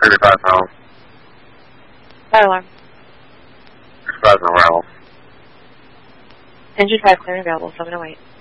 35 pounds. Fire alarm. Exercise and arousal. Engine 5 clear and available, 708.